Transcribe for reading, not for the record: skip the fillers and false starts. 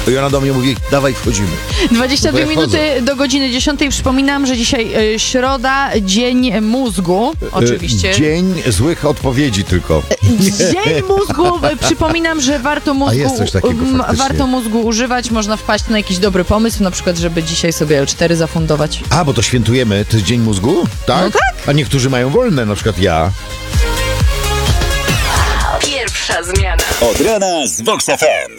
I ona do mnie mówi, dawaj, wchodzimy. 22 ja minuty do godziny 10. Przypominam, że dzisiaj środa, dzień mózgu. Oczywiście. Dzień złych odpowiedzi tylko. Dzień mózgu. Przypominam, że warto jest coś takiego faktycznie. mózgu używać. Można wpaść na jakiś dobry pomysł, na przykład, żeby dzisiaj sobie L4 zafundować. A, bo to świętujemy, to jest Dzień Mózgu? Tak? No tak. A niektórzy mają wolne, na przykład ja. Pierwsza zmiana. Od rana z Vox FM.